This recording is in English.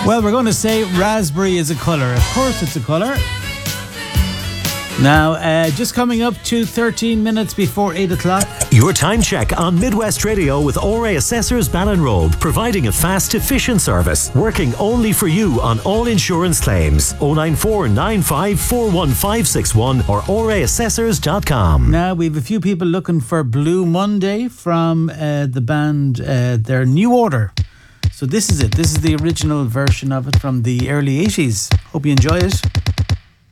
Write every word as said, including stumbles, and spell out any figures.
Well, we're going to say raspberry is a colour. Of course it's a colour. Now, uh, just coming up to thirteen minutes before eight o'clock. Your time check on Midwest Radio with O R A Assessors Ballinrobe, providing a fast, efficient service, working only for you on all insurance claims. oh nine four nine five four one five six one or O R A assessors dot com. Now, we have a few people looking for Blue Monday from uh, the band, uh, their New Order. So this is it. This is the original version of it from the early eighties. Hope you enjoy it.